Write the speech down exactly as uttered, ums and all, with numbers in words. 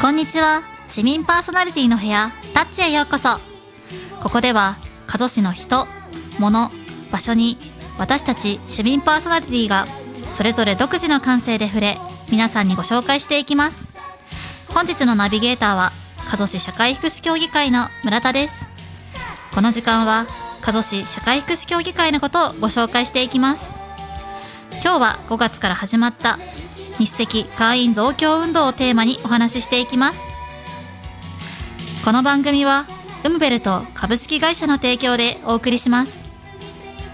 こんにちは。市民パーソナリティの部屋タッチへようこそ。ここでは加須市の人、物、場所に私たち市民パーソナリティがそれぞれ独自の感性で触れ、皆さんにご紹介していきます。本日のナビゲーターは加須市社会福祉協議会の村田です。この時間は加須市社会福祉協議会のことをご紹介していきます。今日はごがつから始まった日赤会員増強運動をテーマにお話ししていきます。この番組はウムベルト株式会社の提供でお送りします。